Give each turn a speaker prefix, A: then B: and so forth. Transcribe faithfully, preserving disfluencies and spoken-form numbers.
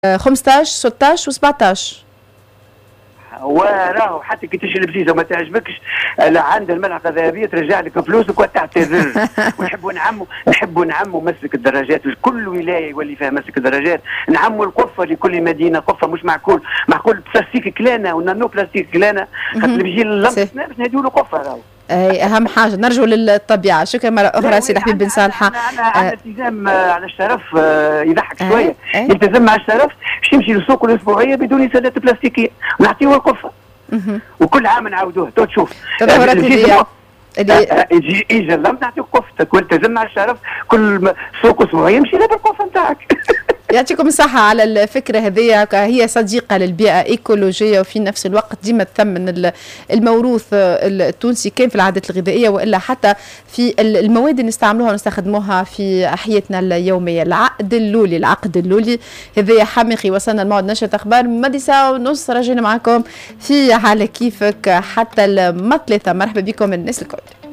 A: خمسطاش ستطاش وسبعطاش.
B: وراهو حتى كي تشري بسيسه وما تعجبكش عند الملعقه الذهبيه ترجع لك فلوسك وتعتذر. ونحبوا نعموا نحبوا نعموا مسلك الدراجات، كل ولايه يولي فيها مسلك الدراجات، نعموا القفه لكل مدينه قفه، مش معقول معقول بلاستيك كلانا ونانو بلاستيك كلانا خاطر اللي بيجي اللمس باش نديروا له قفه راهو.
A: اي اهم حاجه نرجعوا للطبيعه. شكرا مره اخرى سي حبيب بن صالحه.
B: انا على التزام على الشرف يضحك شويه، يلتزم مع الشرف باش يمشي للسوق الاسبوعيه بدون سلات بلاستيكيه ونعطيوه القفه. وكل عام نعاودوه تو تشوف
A: تظاهرات اللي
B: يجي يجي اللمس نعطيك قفتك، والتزم مع الشرف كل سوق اسبوعيه يمشي لها بالقفه نتاعك.
A: يعطيكم الصحة على الفكرة هذه، هي صديقة للبيئة، ايكولوجية، وفي نفس الوقت ديما تثمن الموروث التونسي كان في العادات الغذائية والا حتى في المواد اللي نستعملوها ونستخدموها في حياتنا اليومية. العقد اللولي العقد اللولي هذايا حميقي. وصلنا لموعد نشرة أخبار مدي ساعة ونص، رجعنا معكم في على كيفك حتى المطلثة. مرحبا بكم الناس الكل.